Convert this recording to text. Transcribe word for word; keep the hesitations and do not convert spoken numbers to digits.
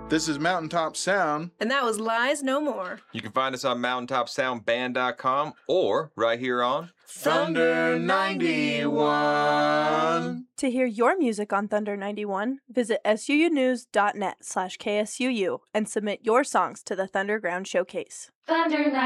This is Mountaintop Sound. And that was Lies No More. You can find us on mountaintop sound band dot com or right here on Thunder ninety-one. To hear your music on Thunder ninety-one, visit suunews.net slash KSUU and submit your songs to the Thunderground Showcase. Thunder